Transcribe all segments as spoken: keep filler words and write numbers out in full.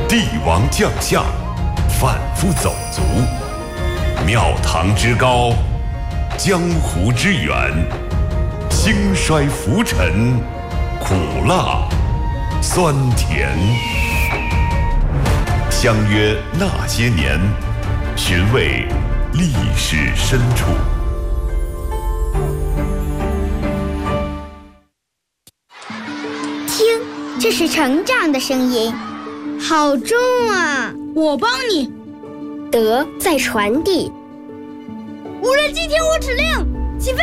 帝王将相，反复走卒，庙堂之高，江湖之远，兴衰浮沉，苦辣酸甜。相约那些年，寻味历史深处。 听，这是成长的声音，好重啊！ 我帮你。 德在传递。 无人机听我指令，起飞！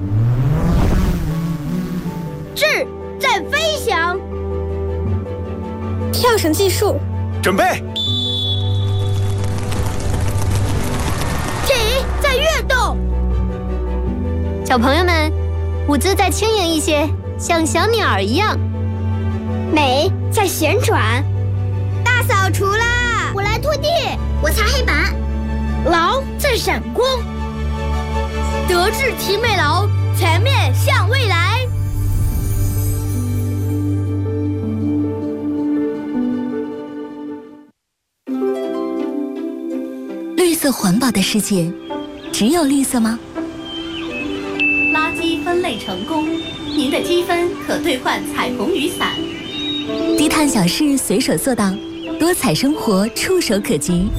智在飞翔。 跳绳技术， 准备。 体在跃动。 小朋友们，舞姿再轻盈一些，像小鸟儿一样。 美在旋转。大扫除啦！ 我来拖地， 我擦黑板。 劳在闪光。德智体美劳，全面向未来。 绿色环保的世界，只有绿色吗？ 垃圾分类成功，您的积分可兑换彩虹雨伞。 低碳小事随手做到，多彩生活触手可及。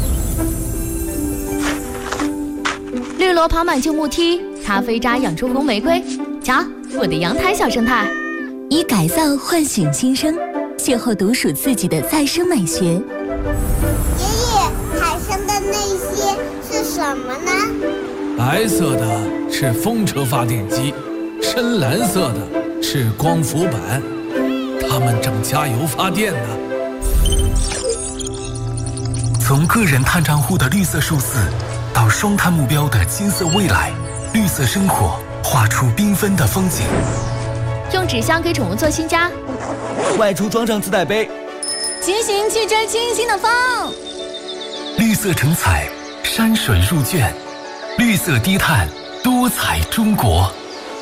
绿萝爬满旧木梯，咖啡渣养出红玫瑰。瞧，我的阳台小生态。 以改造唤醒新生，邂逅独属自己的再生美学。 爷爷，海上的那些是什么呢？ 白色的是风车发电机，深蓝色的是光伏板，它们正加油发电呢。 从个人碳账户的绿色数字，到双碳目标的金色未来，绿色生活画出缤纷的风景。 用纸箱给宠物做新家， 外出装上自带杯， 骑行去追清新的风。 绿色成彩，山水入卷，绿色低碳，多彩中国。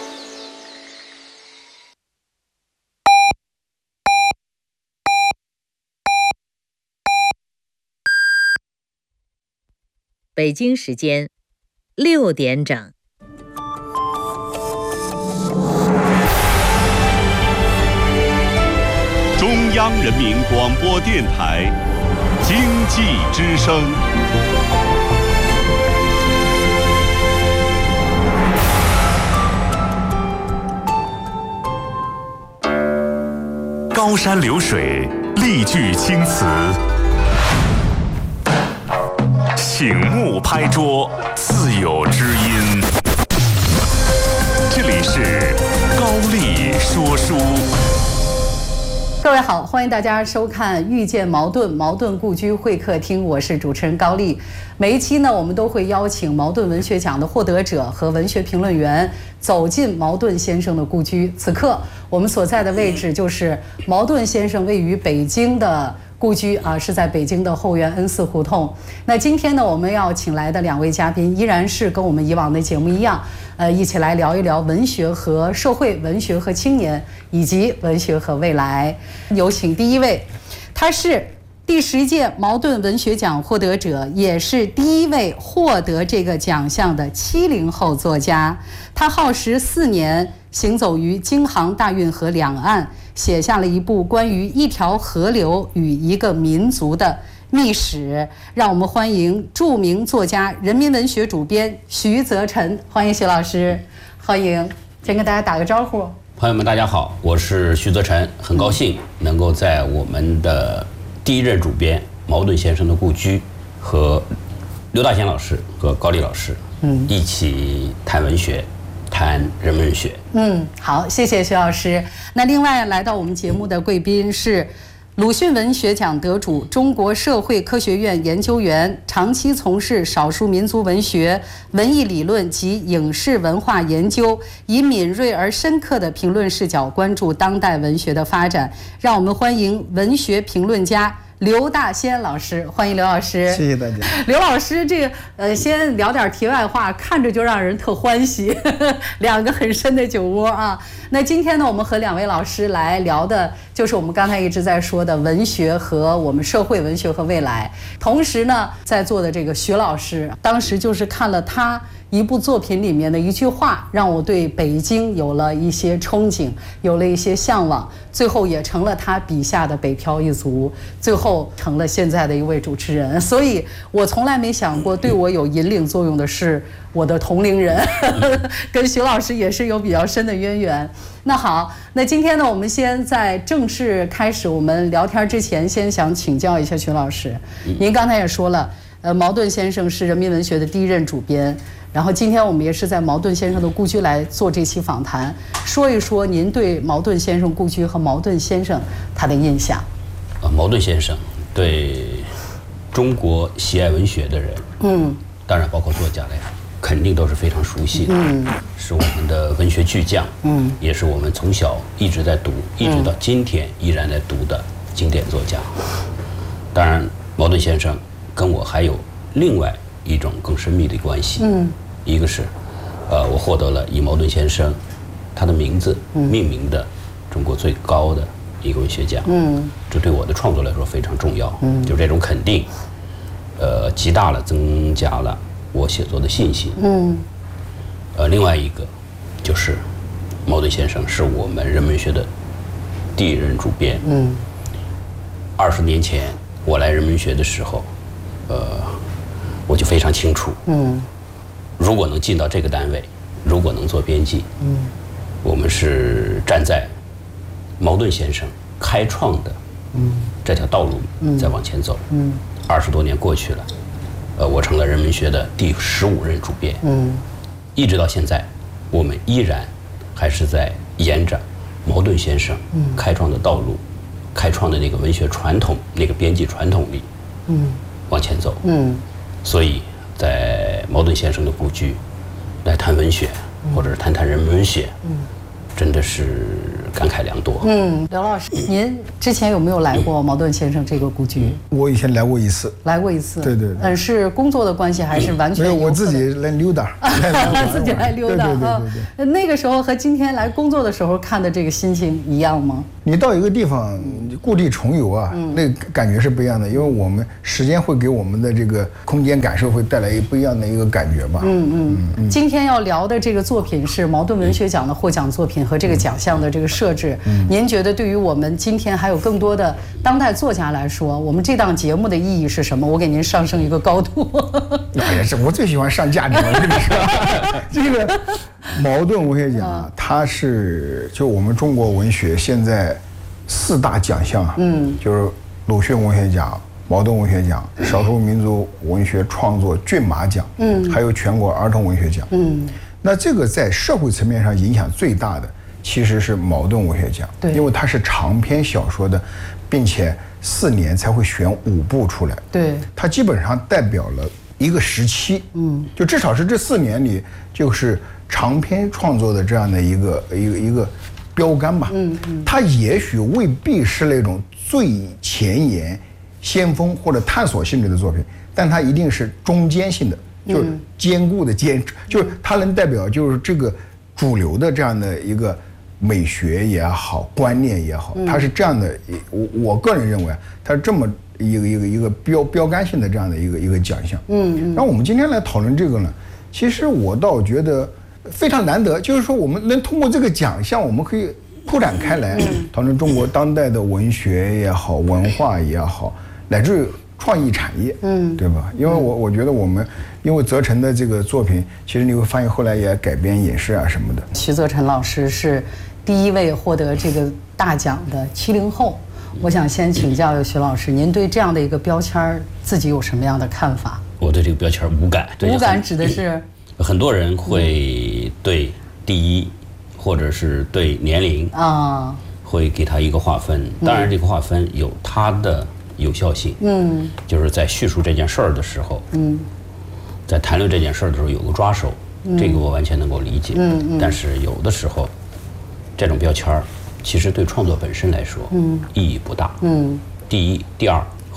北京时间六点整。 中央人民广播电台经济之声。高山流水，丽句青词。醒目拍桌，自有知音。这里是高丽说书。 各位好，欢迎大家收看《遇见茅盾茅盾故居会客厅》，我是主持人高丽。每一期呢，我们都会邀请茅盾文学奖的获得者和文学评论员走进茅盾先生的故居。此刻我们所在的位置就是茅盾先生位于北京的故居啊，是在北京的后园恩寺胡同。那今天呢，我们要请来的两位嘉宾依然是跟我们以往的节目一样，呃，一起来聊一聊文学和社会、文学和青年，以及文学和未来。有请第一位，他是第十届茅盾文学奖获得者，也是第一位获得这个奖项的七零后作家。他耗时四年，行走于京杭大运河两岸，写下了一部关于一条河流与一个民族的秘史。让我们欢迎著名作家、人民文学主编徐则臣，欢迎徐老师，欢迎，先跟大家打个招呼。 朋友们，大家好，我是徐则臣，很高兴能够在我们的第一任主编茅盾先生的故居和刘大贤老师和高丽老师，嗯，一起谈文学。谈人文学。 嗯，好，谢谢徐老师。那另外来到我们节目的贵宾是鲁迅文学奖得主、中国社会科学院研究员，长期从事少数民族文学、文艺理论及影视文化研究，以敏锐而深刻的评论视角关注当代文学的发展。让我们欢迎文学评论家刘大仙老师，欢迎刘老师。 谢谢大家。 刘老师，这个呃，先聊点题外话，看着就让人特欢喜，呵呵两个很深的酒窝啊。那今天呢，我们和两位老师来聊的，就是我们刚才一直在说的文学和我们社会文学和未来。同时呢，在座的这个徐老师，当时就是看了他一部作品里面的一句话，让我对北京有了一些憧憬，有了一些向往，最后也成了他笔下的北漂一族，最后成了现在的一位主持人。所以我从来没想过对我有引领作用的是我的同龄人，跟徐老师也是有比较深的渊源。那好，那今天呢，我们先在正式开始我们聊天之前，先想请教一下徐老师，您刚才也说了，呃，茅盾先生是人民文学的第一任主编。然后今天我们也是在茅盾先生的故居来做这期访谈，说一说您对茅盾先生故居和茅盾先生他的印象。 呃，茅盾先生对中国喜爱文学的人，嗯，当然包括作家来说，肯定都是非常熟悉的，嗯，是我们的文学巨匠，嗯，也是我们从小一直在读，一直到今天依然在读的经典作家。当然，茅盾先生跟我还有另外一种更深密的关系，嗯，一个是，呃，我获得了以茅盾先生他的名字命名的中国最高的一个文学奖，嗯，这对我的创作来说非常重要，嗯，就这种肯定，呃，极大了增加了我写作的信心，嗯，呃，另外一个就是茅盾先生是我们人文学的第一任主编，嗯，二十年前我来人文学的时候，呃。我就非常清楚，嗯，如果能进到这个单位，如果能做编辑，嗯，我们是站在茅盾先生开创的，嗯，这条道路里再往前走，嗯，二十多年过去了，呃，我成了人文学的第十五任主编，嗯，一直到现在，我们依然还是在沿着茅盾先生开创的道路，开创的那个文学传统、那个编辑传统里，嗯，往前走，嗯。所以，在茅盾先生的故居，来谈文学，或者是谈谈人文学，嗯，真的是感慨良多。嗯， 刘老师，您之前有没有来过茅盾先生这个故居？ 我以前来过一次。 来过一次。 对对对。 嗯，是工作的关系还是完全？ 没有，我自己来溜达。 自己来溜达。对对对对对。那个时候和今天来工作的时候看的这个心情一样吗？ 你到一个地方故地重游啊，嗯、那个感觉是不一样的，因为我们时间会给我们的这个空间感受会带来一不一样的一个感觉吧。 嗯嗯嗯。今天要聊的这个作品是茅盾文学奖的获奖作品和这个奖项的这个设置。嗯。您觉得对于我们今天还有更多的当代作家来说，我们这档节目的意义是什么？我给您上升一个高度。 也是，我最喜欢上价值了，跟你说，这个茅盾文学奖啊，它是就我们中国文学现在。四大奖项啊，嗯，就是鲁迅文学奖、茅盾文学奖、少数民族文学创作骏马奖，嗯，还有全国儿童文学奖，嗯，那这个在社会层面上影响最大的其实是茅盾文学奖，对，因为它是长篇小说的，并且四年才会选五部出来，对，它基本上代表了一个时期，嗯，就至少是这四年里就是长篇创作的这样的一个一个一个。标杆吧，嗯嗯，它也许未必是那种最前沿、先锋或者探索性质的作品，但它一定是中间性的，就是坚固的坚，就是它能代表就是这个主流的这样的一个美学也好、观念也好，它是这样的。我我个人认为，它是这么一个一个一个标标杆性的这样的一个一个奖项。嗯嗯。然后我们今天来讨论这个呢，其实我倒觉得。非常难得，就是说我们能通过这个奖项，我们可以铺展开来，讨论中国当代的文学也好，文化也好，乃至于创意产业，嗯，对吧？因为我我觉得我们，因为泽成的这个作品，其实你会发现后来也改编影视啊什么的。 徐泽成老师是第一位获得这个大奖的七零后，我想先请教徐老师，您对这样的一个标签自己有什么样的看法？ 我对这个标签无感。 无感指的是？ 很多人会对第一，或者是对年龄啊，会给他一个划分。当然，这个划分有它的有效性。嗯，就是在叙述这件事儿的时候，嗯，在谈论这件事儿的时候有个抓手，这个我完全能够理解。嗯嗯。但是有的时候，这种标签儿其实对创作本身来说，嗯，意义不大。嗯。第一，第二，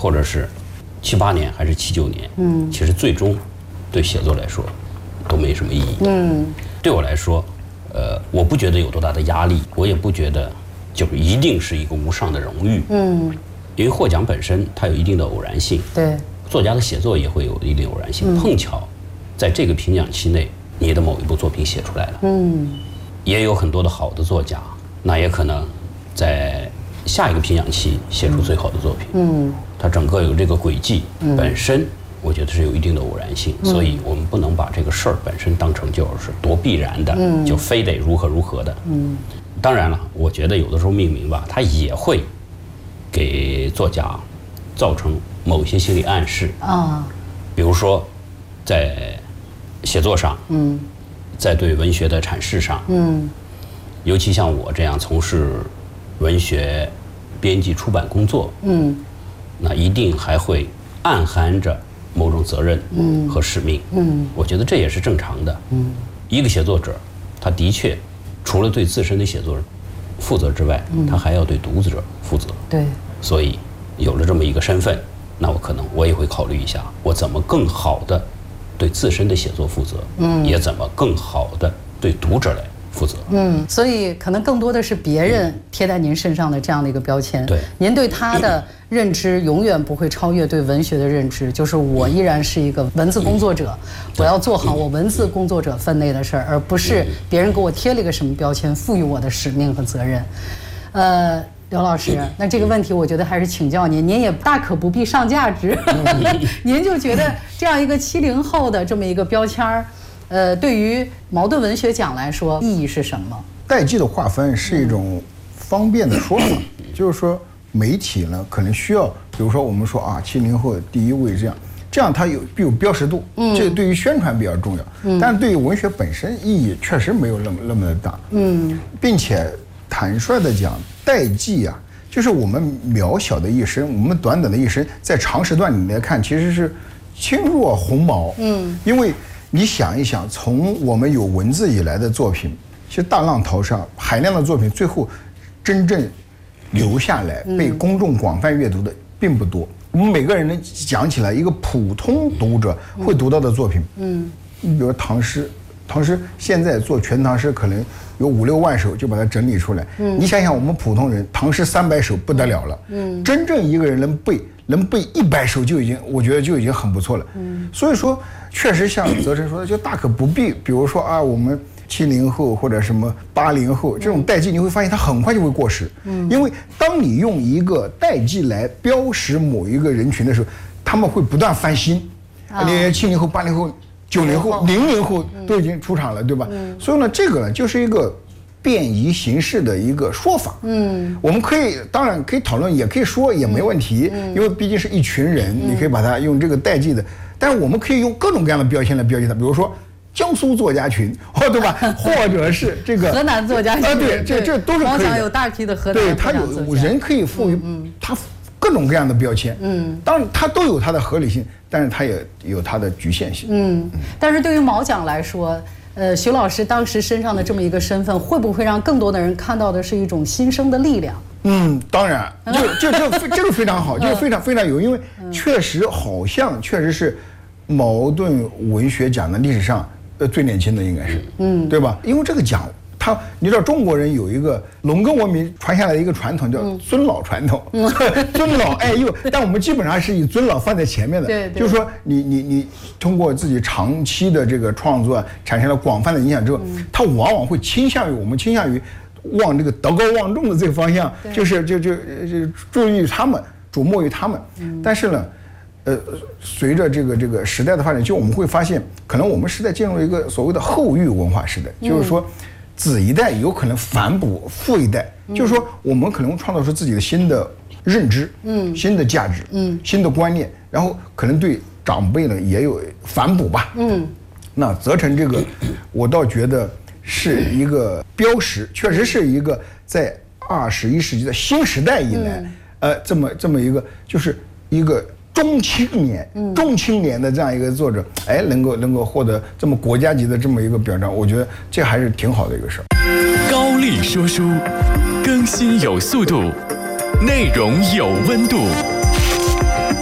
或者是七八年还是七九年，嗯，其实最终对写作来说都没什么意义。嗯，对我来说，呃，我不觉得有多大的压力，我也不觉得就是一定是一个无上的荣誉。嗯，因为获奖本身它有一定的偶然性。 对， 作家的写作也会有一定偶然性，嗯、碰巧在这个评奖期内，你的某一部作品写出来了。嗯，也有很多的好的作家，那也可能在下一个评奖期写出最好的作品。嗯，它整个有这个轨迹，嗯、本身我觉得是有一定的偶然性，嗯、所以我们不能把这个事儿本身当成就是多必然的，嗯、就非得如何如何的。嗯，当然了，我觉得有的时候命名吧，它也会给作家造成某些心理暗示啊，比如说在写作上，嗯，在对文学的阐释上，嗯，尤其像我这样从事文学编辑出版工作，嗯，那一定还会暗含着某种责任和使命，嗯，我觉得这也是正常的。嗯，一个写作者，他的确除了对自身的写作负责之外，嗯、他还要对读者负责。对，所以有了这么一个身份，那我可能我也会考虑一下，我怎么更好的对自身的写作负责，嗯，也怎么更好的对读者来负责。 嗯，所以可能更多的是别人贴在您身上的这样的一个标签。对，您对他的认知永远不会超越对文学的认知，就是我依然是一个文字工作者，我要做好我文字工作者分内的事儿，而不是别人给我贴了一个什么标签，赋予我的使命和责任。呃。刘老师，那这个问题我觉得还是请教您，您也大可不必上价值，您就觉得这样一个七零后的这么一个标签儿，呃，对于茅盾文学奖来说意义是什么？ 代际的划分是一种方便的说法，就是说媒体呢可能需要，比如说我们说啊七零后第一位这样，这样它有有标识度，嗯，这对于宣传比较重要，嗯，但是对于文学本身意义确实没有那么那么的大，嗯，并且坦率的讲，代际啊，就是我们渺小的一生，我们短短的一生，在长时段里来看，其实是轻若鸿毛。嗯，因为你想一想，从我们有文字以来的作品，其实大浪淘沙，海量的作品，最后真正留下来被公众广泛阅读的并不多。我们每个人能讲起来一个普通读者会读到的作品，嗯，你比如唐诗。唐诗现在做全唐诗可能有五六万首就把它整理出来。嗯，你想想我们普通人，唐诗三百首不得了了。嗯，真正一个人能背能背一百首就已经，我觉得就已经很不错了。嗯，所以说确实像泽成说的，就大可不必。比如说啊，我们七零后或者什么八零后这种代际，你会发现它很快就会过时。嗯，因为当你用一个代际来标识某一个人群的时候，他们会不断翻新。啊，你七零后、八零后。九零后、零零后都已经出场了，对吧？嗯，所以呢，这个呢就是一个便宜形式的一个说法。嗯，我们可以当然可以讨论，也可以说也没问题，嗯，因为毕竟是一群人，嗯，你可以把它用这个代际的，但是我们可以用各种各样的标签来标记它，比如说江苏作家群，哦，对吧？或者是这个河南作家群， 啊，对，这这都是可以的。 网上有大批的河南作家， 对，它有人可以赋予它各种各样的标签。嗯，当然它都有它的合理性。但是它也有它的局限性。嗯， 但是对于茅奖来说，呃，徐老师当时身上的这么一个身份，会不会让更多的人看到的是一种新生的力量？ 嗯，当然，就就这这个非常好，这个非常非常有，因为确实好像确实是茅盾文学奖的历史上呃最年轻的应该是，嗯，对吧？因为这个奖。他，你知道中国人有一个农耕文明传下来的一个传统，叫尊老传统，嗯、尊老爱幼。但我们基本上是以尊老放在前面的，对对，就是说你你你通过自己长期的这个创作产生了广泛的影响之后，嗯、他往往会倾向于我们倾向于往这个德高望重的这个方向，就是就就就注意他们，瞩目于他们。嗯、但是呢。呃，随着这个这个时代的发展，就我们会发现，可能我们时代进入了一个所谓的后育文化时代，嗯、就是说。子一代有可能反哺父一代，嗯、就是说我们可能创造出自己的新的认知，嗯，新的价值，嗯，新的观念，然后可能对长辈呢也有反哺吧，嗯，那泽成这个，我倒觉得是一个标识，确实是一个在二十一世纪的新时代以来，嗯、呃，这么这么一个就是一个。中青年，中青年的这样一个作者，哎，能够能够获得这么国家级的这么一个表彰，我觉得这还是挺好的一个事儿。 高力说书，更新有速度，内容有温度。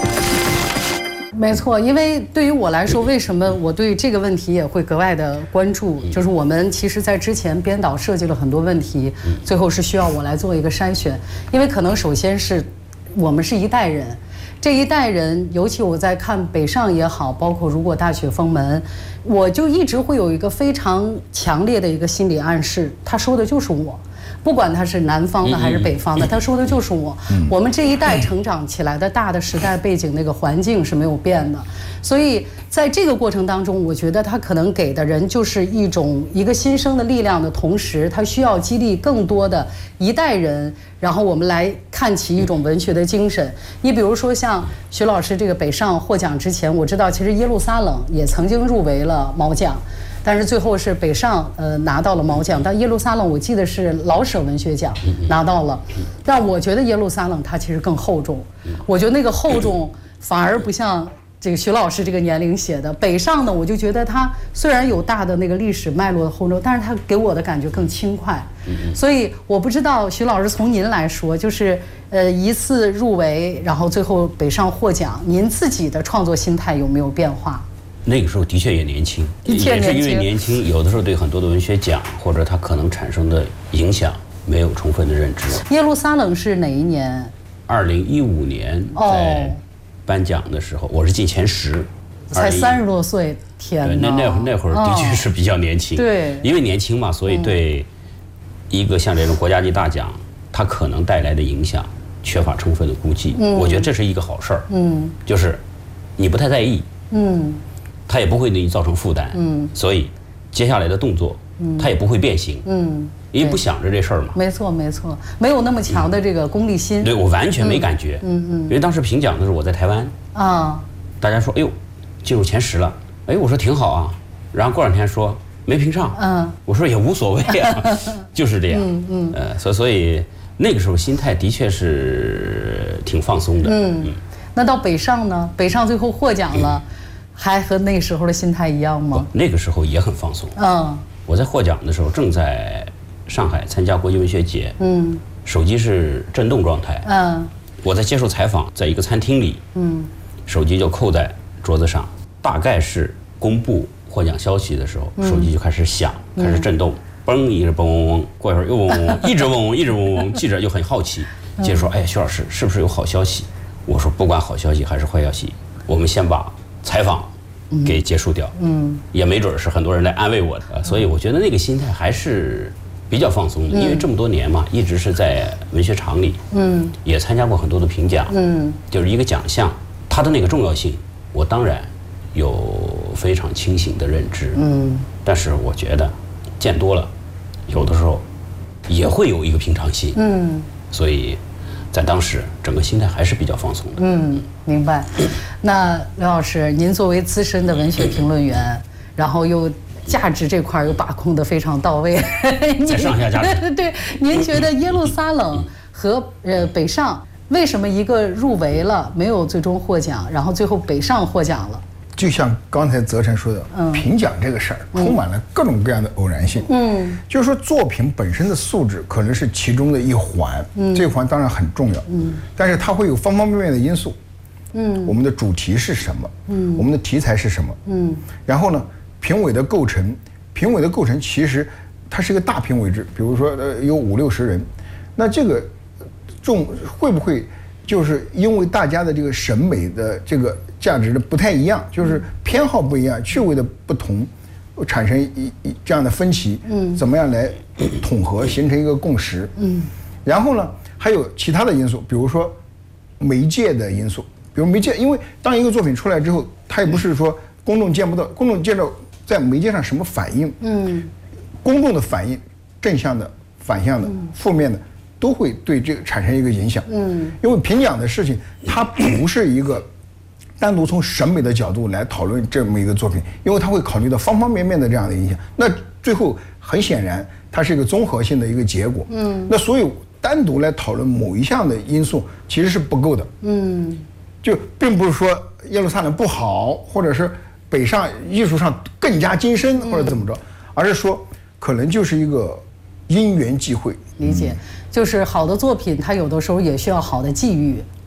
没错，因为对于我来说，为什么我对这个问题也会格外的关注？就是我们其实在之前编导设计了很多问题，最后是需要我来做一个筛选，因为可能首先是我们是一代人。这一代人，尤其我在看北上也好，包括如果大雪封门，我就一直会有一个非常强烈的一个心理暗示，他说的就是我，不管他是南方的还是北方的，他说的就是我。我们这一代成长起来的大的时代背景那个环境是没有变的，所以在这个过程当中，我觉得他可能给的人就是一种一个新生的力量的同时，他需要激励更多的一代人。然后我们来看起一种文学的精神。你比如说像徐老师这个北上获奖之前，我知道其实耶路撒冷也曾经入围了毛奖，但是最后是北上呃拿到了毛奖，但耶路撒冷我记得是老舍文学奖拿到了。但我觉得耶路撒冷它其实更厚重，我觉得那个厚重反而不像这个徐老师这个年龄写的。北上呢，我就觉得它虽然有大的那个历史脉络的厚重，但是它给我的感觉更轻快。所以我不知道徐老师从您来说，就是呃一次入围，然后最后北上获奖，您自己的创作心态有没有变化？ 那个时候的确也年轻， 也是因为年轻，有的时候对很多的文学奖或者它可能产生的影响没有充分的认知。 耶路撒冷是哪一年？ 二零一五年在颁奖的时候，我是进前十， 才三十多岁，天哪！ 那那那会儿的确是比较年轻， 对， 因为年轻嘛，所以对一个像这种国家级大奖，它可能带来的影响缺乏充分的估计。我觉得这是一个好事儿，嗯，就是你不太在意，嗯，它也不会对你造成负担，嗯，所以接下来的动作，它也不会变形，嗯。因为不想着这事儿嘛， 没错没错，没有那么强的这个功利心。 对，我完全没感觉，嗯嗯。因为当时评奖的时候我在台湾啊，大家说哎呦进入前十了，哎我说挺好啊，然后过两天说没评上，嗯，我说也无所谓啊，就是这样，嗯嗯。呃，所所以那个时候心态的确是挺放松的，嗯嗯。 那到北上呢？北上最后获奖了，还和那个时候的心态一样吗？ 那个时候也很放松，嗯。我在获奖的时候正在上海参加国际文学节，嗯，手机是震动状态，嗯，我在接受采访，在一个餐厅里，嗯，手机就扣在桌子上，大概是公布获奖消息的时候，嗯、手机就开始响，开始震动，嘣、嗯、一直嘣嗡嗡，过一会儿又嗡嗡嗡，一直嗡嗡，一直嗡嗡，记者就很好奇，接着说，哎，徐老师是不是有好消息？我说不管好消息还是坏消息，我们先把采访给结束掉，嗯，也没准是很多人来安慰我的，所以我觉得那个心态还是比较放松的，因为这么多年嘛，一直是在文学场里，嗯，也参加过很多的评奖，嗯，就是一个奖项，它的那个重要性，我当然有非常清醒的认知，嗯，但是我觉得见多了，有的时候也会有一个平常心，嗯，所以在当时整个心态还是比较放松的， 嗯，明白。那刘老师，您作为资深的文学评论员，然后又价值这块又把控得非常到位， 在上下价值。 对，您觉得耶路撒冷和呃北上为什么一个入围了没有最终获奖，然后最后北上获奖了？ 就像刚才泽晨说的，嗯、评奖这个事儿充满了各种各样的偶然性。嗯，就是说作品本身的素质可能是其中的一环，嗯，这一环当然很重要，嗯，但是它会有方方面面的因素。嗯，我们的主题是什么？嗯，我们的题材是什么？嗯，然后呢？评委的构成，评委的构成其实它是一个大评委制，比如说呃有五六十人，那这个重会不会就是因为大家的这个审美的这个价值的不太一样，就是偏好不一样，趣味的不同，产生一一这样的分歧，嗯，怎么样来统合形成一个共识？嗯，然后呢还有其他的因素，比如说媒介的因素，比如媒介，因为当一个作品出来之后，它也不是说公众见不到，公众见到在媒介上什么反应？嗯，公众的反应，正向的、反向的、嗯、负面的，都会对这个产生一个影响。嗯，因为评奖的事情，它不是一个单独从审美的角度来讨论这么一个作品，因为它会考虑到方方面面的这样的影响。那最后很显然，它是一个综合性的一个结果。嗯，那所以单独来讨论某一项的因素其实是不够的。嗯，就并不是说耶路撒冷不好，或者是北上艺术上更加精深或者怎么着，而是说可能就是一个因缘际会。 理解，就是好的作品它有的时候也需要好的际遇，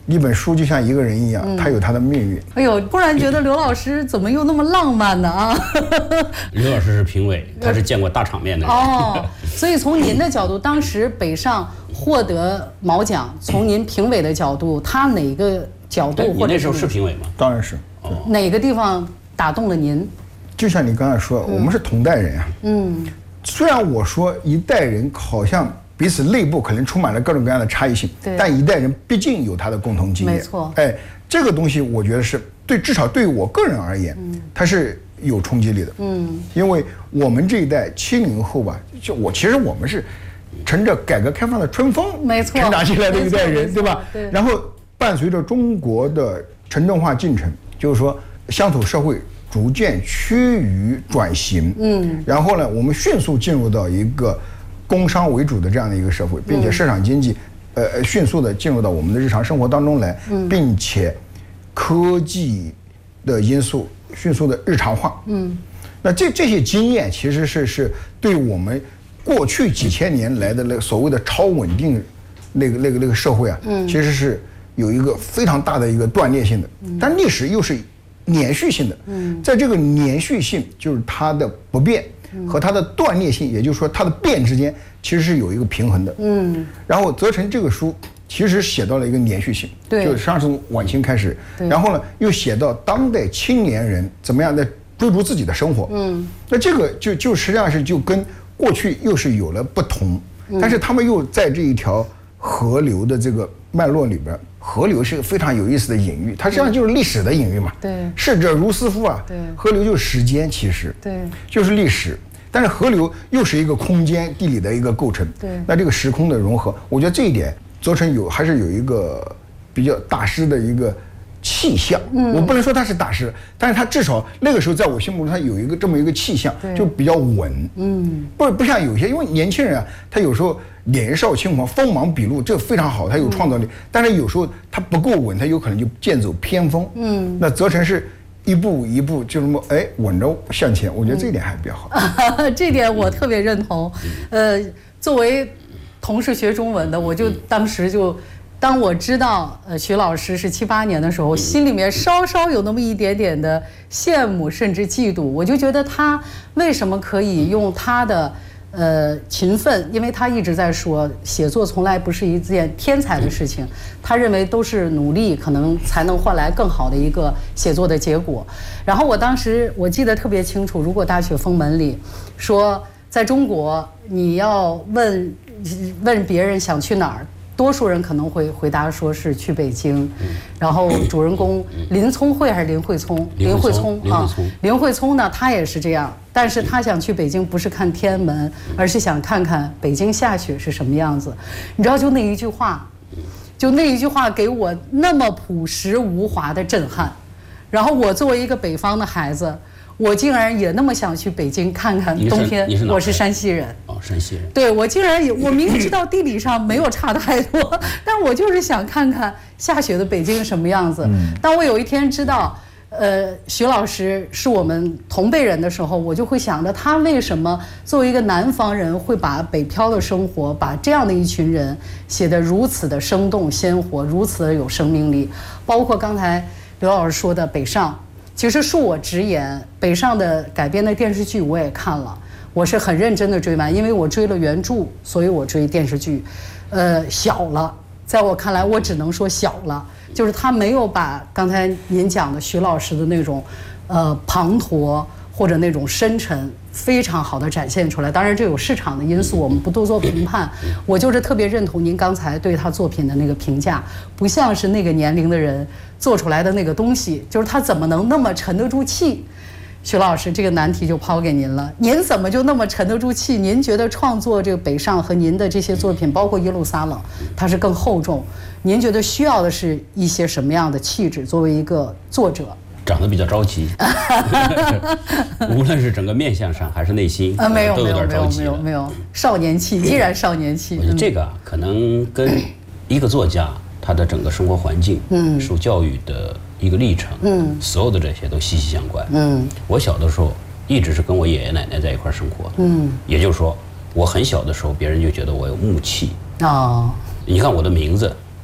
一本书就像一个人一样，它有它的命运。 哎呦，忽然觉得刘老师怎么又那么浪漫呢啊？ 刘老师是评委，他是见过大场面的人。 哦，所以从您的角度，当时北上获得毛奖，从您评委的角度，他哪个角度？ 你那时候是评委吗？ 当然是。 哦， 哪个地方打动了您？ 就像你刚才说，我们是同代人啊。 嗯。 虽然我说一代人好像彼此内部可能充满了各种各样的差异性，但一代人毕竟有他的共同经验。 没错。 哎，这个东西我觉得是对，至少对于我个人而言，嗯，它是有冲击力的。嗯，因为我们这一代七零后吧，就我其实我们是乘着改革开放的春风， 没错， 成长起来的一代人，对吧？ 对。 然后伴随着中国的城镇化进程，就是说乡土社会逐渐趋于转型。嗯。然后呢，我们迅速进入到一个工商为主的这样的一个社会，并且市场经济，嗯、呃，迅速的进入到我们的日常生活当中来，嗯、并且科技的因素迅速的日常化。嗯。那这这些经验其实是是对我们过去几千年来的那个所谓的超稳定那个那个那个社会啊，嗯，其实是有一个非常大的一个断裂性的，但历史又是连续性的。嗯，在这个连续性，就是它的不变和它的断裂性，也就是说它的变之间其实是有一个平衡的。嗯，然后泽成这个书其实写到了一个连续性，对，就是实际上从晚清开始，然后呢又写到当代青年人怎么样的追逐自己的生活。嗯，那这个就就实际上是就跟过去又是有了不同，但是他们又在这一条河流的这个脉络里边，河流是个非常有意思的隐喻，它实际上就是历史的隐喻嘛。对，逝者如斯夫啊。对，河流就是时间，其实对，就是历史。但是河流又是一个空间地理的一个构成。对，那这个时空的融合，我觉得这一点泽成有还是有一个比较大师的一个气象。嗯，我不能说他是大师，但是他至少那个时候在我心目中他有一个这么一个气象，就比较稳。嗯，不不像有些，因为年轻人啊，他有时候年少轻狂、锋芒毕露，这非常好，他有创造力。嗯、但是有时候他不够稳，他有可能就剑走偏锋。嗯，那泽成是一步一步就这么哎稳着向前，我觉得这一点还比较好。 嗯、这点我特别认同。呃，作为同是学中文的，我就当时就。当我知道呃徐老师是七八年的时候，心里面稍稍有那么一点点的羡慕甚至嫉妒，我就觉得他为什么可以用他的呃勤奋，因为他一直在说写作从来不是一件天才的事情，他认为都是努力可能才能换来更好的一个写作的结果。然后我当时我记得特别清楚，如果大雪封门里说在中国你要问问别人想去哪儿，多数人可能会回答说是去北京，然后主人公林聪慧还是林慧聪？林慧聪啊，林慧聪呢，他也是这样，但是他想去北京不是看天安门，而是想看看北京下雪是什么样子。你知道，就那一句话，就那一句话给我那么朴实无华的震撼。然后我作为一个北方的孩子，我竟然也那么想去北京看看冬天。 你是我是山西人。 哦，山西人。 对，我竟然也，我明明知道地理上没有差太多，但我就是想看看下雪的北京是什么样子。嗯、当我有一天知道，呃，徐老师是我们同辈人的时候，我就会想着他为什么作为一个南方人会把北漂的生活，把这样的一群人写得如此的生动鲜活，如此的有生命力。包括刚才刘老师说的北上。其实恕我直言，北上的改编的电视剧我也看了，我是很认真的追完，因为我追了原著，所以我追电视剧。呃，小了，在我看来，我只能说小了，就是他没有把刚才您讲的徐老师的那种，呃，滂沱或者那种深沉，非常好的展现出来。当然，这有市场的因素，我们不多做评判。我就是特别认同您刚才对他作品的那个评价，不像是那个年龄的人做出来的那个东西，就是他怎么能那么沉得住气？徐老师，这个难题就抛给您了，您怎么就那么沉得住气？您觉得创作这个北上和您的这些作品，包括《耶路撒冷》，它是更厚重？您觉得需要的是一些什么样的气质？作为一个作者， 长得比较着急，无论是整个面相上还是内心啊，没有都有点着急没有没有没有少年气，依然少年气。 我觉得这个可能跟一个作家他的整个生活环境、嗯，受教育的一个历程，嗯，所有的这些都息息相关。嗯，我小的时候一直是跟我爷爷奶奶在一块生活的，嗯，也就是说，我很小的时候，别人就觉得我有木气。哦，你看我的名字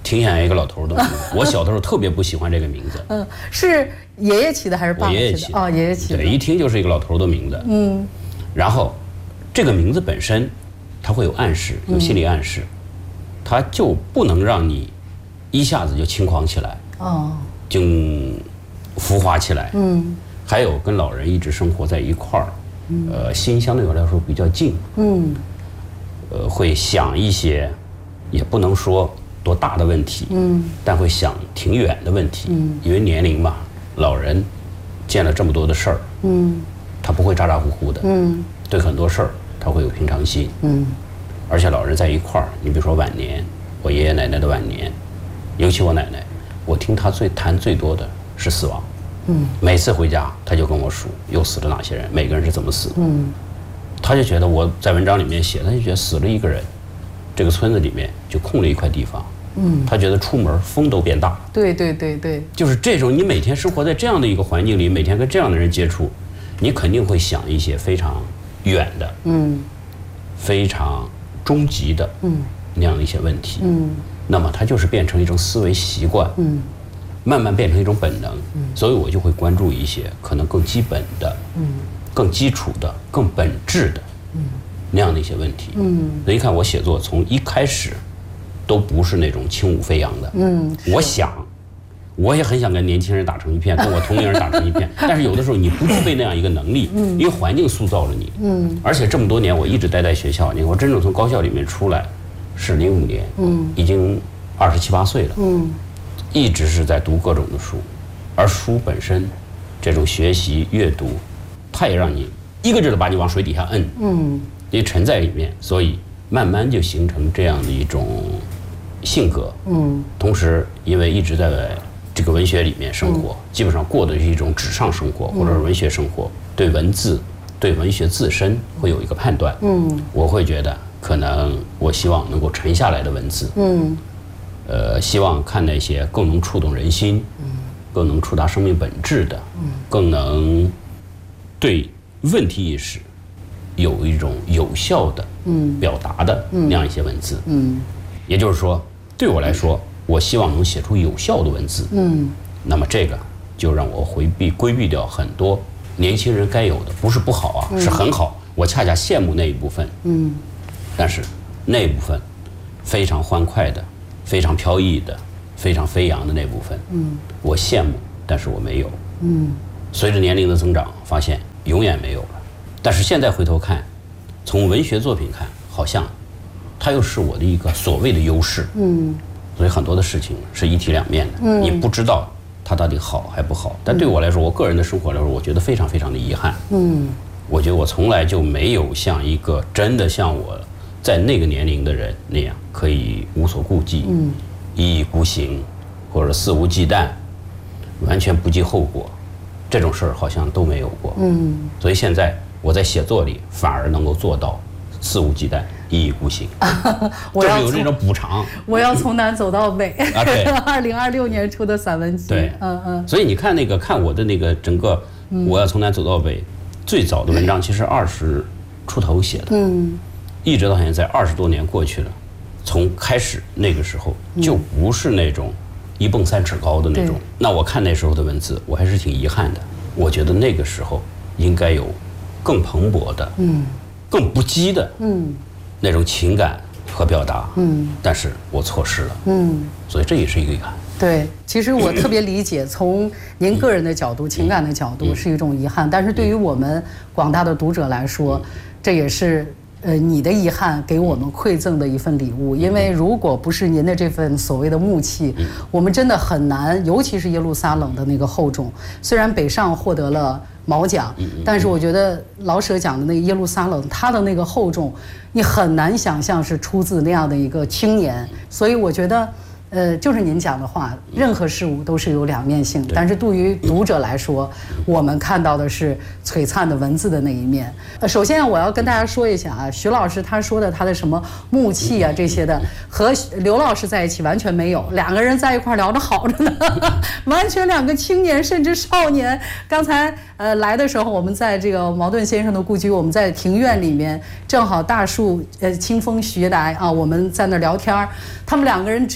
挺想要一个老头的名字。我小的时候特别不喜欢这个名字。 嗯，是爷爷起的还是爸爸起的？ 我爷爷起的。 哦，爷爷起的。 对，一听就是一个老头的名字。 嗯。 然后，这个名字本身，它会有暗示，有心理暗示，嗯、它就不能让你一下子就轻狂起来。哦。就浮华起来。嗯。还有跟老人一直生活在一块儿，嗯、呃，心相对我来说比较近。嗯。呃，会想一些，也不能说多大的问题，嗯，但会想挺远的问题，嗯，因为年龄嘛，老人见了这么多的事儿，嗯，他不会咋咋呼呼的，嗯，对很多事儿他会有平常心，嗯，而且老人在一块儿，你比如说晚年，我爷爷奶奶的晚年，尤其我奶奶，我听她最谈最多的是死亡，嗯，每次回家他就跟我数又死了哪些人，每个人是怎么死的，嗯。他就觉得我在文章里面写，他就觉得死了一个人，这个村子里面就空了一块地方。嗯，他觉得出门风都变大。 对对对对， 就是这种你每天生活在这样的一个环境里，每天跟这样的人接触，你肯定会想一些非常远的，嗯，非常终极的，嗯，那样的一些问题。嗯，那么它就是变成一种思维习惯，嗯，慢慢变成一种本能。嗯，所以我就会关注一些可能更基本的，嗯。更基础的、更本质的，嗯，那样的一些问题，嗯，所以一看我写作从一开始，都不是那种轻舞飞扬的，嗯，我想，我也很想跟年轻人打成一片，跟我同龄人打成一片，但是有的时候你不具备那样一个能力，嗯，因为环境塑造了你，嗯，而且这么多年我一直待在学校，你看我真正从高校里面出来，是零五年，嗯，已经二十七八岁了，嗯，一直是在读各种的书，而书本身，这种学习阅读。它也让你一个劲儿的把你往水底下摁，嗯，你沉在里面，所以慢慢就形成这样的一种性格，嗯。同时，因为一直在这个文学里面生活，嗯、基本上过的是一种纸上生活或者是文学生活，嗯、对文字、对文学自身会有一个判断，嗯。我会觉得，可能我希望能够沉下来的文字，嗯，呃，希望看那些更能触动人心，嗯，更能触达生命本质的，嗯，更能。对问题意识有一种有效的表达的那样一些文字，嗯，也就是说，对我来说，我希望能写出有效的文字，嗯，那么这个就让我回避规避掉很多年轻人该有的，不是不好啊，是很好，我恰恰羡慕那一部分，嗯，但是那一部分非常欢快的、非常飘逸的、非常飞扬的那部分，嗯，我羡慕，但是我没有，嗯。随着年龄的增长，发现永远没有了。但是现在回头看，从文学作品看，好像它又是我的一个所谓的优势。嗯，所以很多的事情是一体两面的，嗯、你不知道它到底好还不好。但对我来说，我个人的生活来说，我觉得非常非常的遗憾。嗯，我觉得我从来就没有像一个真的像我在那个年龄的人那样，可以无所顾忌，嗯，一意孤行，或者肆无忌惮，完全不计后果。这种事儿好像都没有过，嗯，所以现在我在写作里反而能够做到肆无忌惮、一意孤行，就是有这种补偿。 我要从南走到北。啊，对，二零二六年出的散文集。 对，嗯嗯。所以你看那个看我的那个整个，我要从南走到北，最早的文章其实二十出头写的，嗯，一直到现在二十多年过去了，从开始那个时候就不是那种。一蹦三尺高的那种，那我看那时候的文字，我还是挺遗憾的。我觉得那个时候应该有更蓬勃的，嗯，更不羁的，嗯，那种情感和表达，嗯，但是我错失了，嗯，所以这也是一个遗憾。 对，其实我特别理解，从您个人的角度、情感的角度是一种遗憾，但是对于我们广大的读者来说，这也是。呃，你的遗憾给我们馈赠的一份礼物，因为如果不是您的这份所谓的木气，我们真的很难，尤其是耶路撒冷的那个厚重。虽然北上获得了毛奖，但是我觉得老舍讲的那个耶路撒冷，它的那个厚重，你很难想象是出自那样的一个青年。所以我觉得。呃，就是您讲的话，任何事物都是有两面性，但是对于读者来说，我们看到的是璀璨的文字的那一面。呃，首先我要跟大家说一下啊，徐老师他说的他的什么木气啊这些的，和刘老师在一起完全没有，两个人在一块聊着好着呢，完全两个青年甚至少年。刚才呃来的时候，我们在这个茅盾先生的故居，我们在庭院里面，正好大树呃清风徐来啊，我们在那聊天，他们两个人之间的。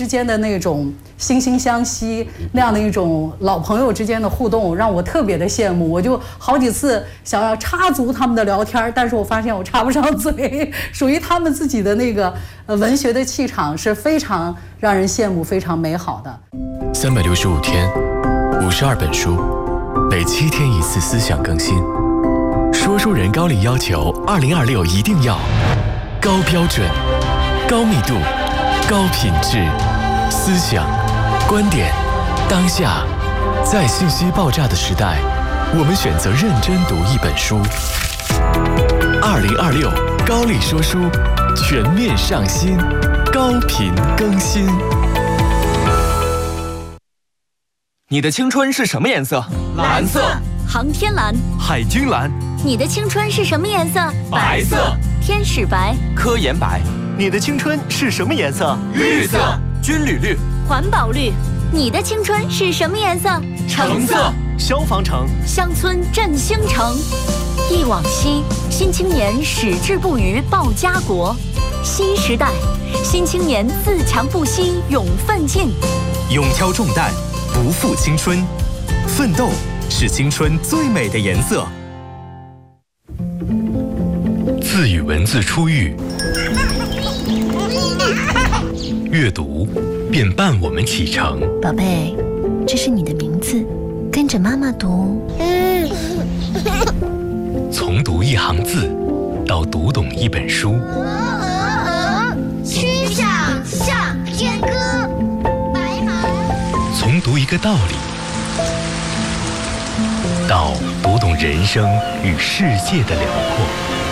那种惺惺相惜那样的一种老朋友之间的互动，让我特别的羡慕。我就好几次想要插足他们的聊天，但是我发现我插不上嘴。属于他们自己的那个呃文学的气场是非常让人羡慕、非常美好的。 三百六十五天，五十二本书，每七天一次思想更新。说书人高丽要求，二零二六一定要高标准、高密度、高品质，思想、观点，当下，在信息爆炸的时代，我们选择认真读一本书。二零二六高丽说书，全面上新，高频更新。 你的青春是什么颜色？ 蓝色。航天蓝。 海军蓝。 你的青春是什么颜色？ 白色。 天使白。 科研白。你的青春是什么颜色？ 绿色。 军旅绿。 环保绿。你的青春是什么颜色？ 橙色。消防橙。 乡村振兴城。忆往昔，新青年矢志不渝报家国。新时代，新青年自强不息勇奋进。 勇挑重担，不负青春。奋斗是青春最美的颜色。 字与文字初遇，阅读便伴我们启程。 宝贝，这是你的名字，跟着妈妈读。 从读一行字，到读懂一本书。 曲项向天歌，白马。 从读一个道理，到读懂人生与世界的辽阔。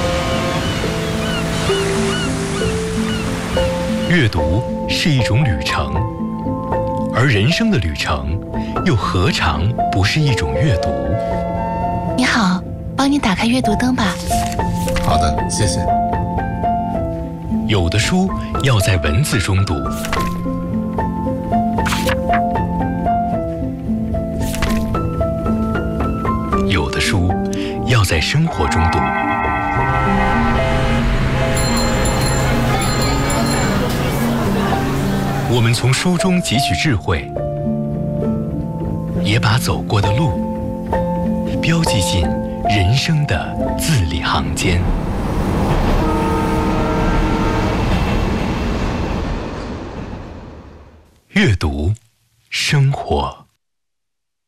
阅读是一种旅程，而人生的旅程又何尝不是一种阅读？ 你好，帮你打开阅读灯吧。 好的，谢谢。 有的书要在文字中读，有的书要在生活中读。我们从书中汲取智慧，也把走过的路标记进人生的字里行间。阅读，生活。